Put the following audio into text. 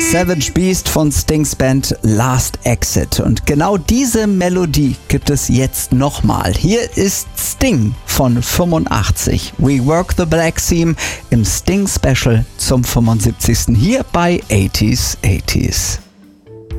Savage Beast von Stings Band Last Exit. Und genau diese Melodie gibt es jetzt nochmal. Hier ist Sting von 85. We Work the Black Theme im Sting Special zum 75. hier bei 80s.